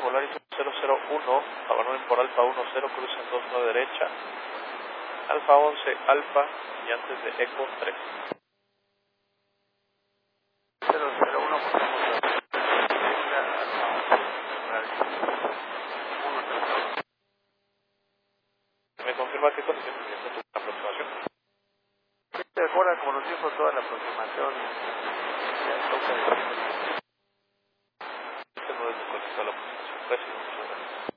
Volaris 001, Avanón por Alfa 10, cruce en 29 derecha, Alfa 11, Alfa y antes de Eco 3. 001, ¿Me confirma qué condición tiene tu aproximación? se demora, como nos dijo, toda la aproximación. Ya toca Este no es de contestar la aproximación. Gracias.